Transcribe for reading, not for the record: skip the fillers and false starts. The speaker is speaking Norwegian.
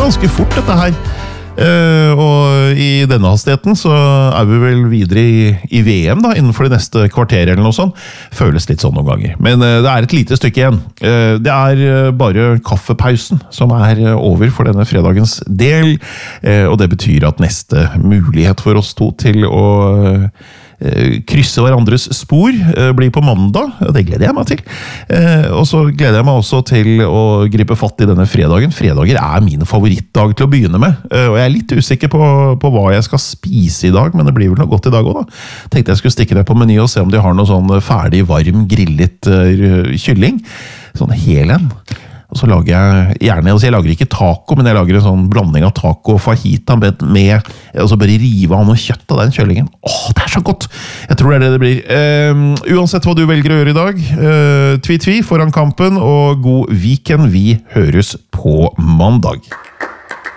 ganske fort dette her. Og i denne hastigheten så vi vel videre i VM da, innenfor de neste kvarter eller noe sånt. Føles litt sånn noen ganger. Men det et lite stykke igjen. Det bare kaffepausen som over for denne fredagens del. Og det betyr at neste mulighet for oss to til å krysse hverandres spor blir på mandag, og det gleder jeg meg til. Og så gleder jeg meg også til å gripe fatt i denne fredagen. Fredager min favorittdag til å begynne med, og jeg litt usikker på hva jeg skal spise i dag, men det blir vel noe godt i dag også da. Tenkte jeg skulle stikke ned på Meny og se om de har noe sånn ferdig, varm, grillet kylling. Sånn hel en. Og så lager jeg gjerne, jeg lager ikke taco, men jeg lager en sånn blanding av taco og fajita med og så bare rive av noe kjøtt av den kyllingen. Det så godt! Jeg tror det det blir. Uansett hva du velger å gjøre i dag, tvi foran kampen, og god weekend. Vi høres på mandag.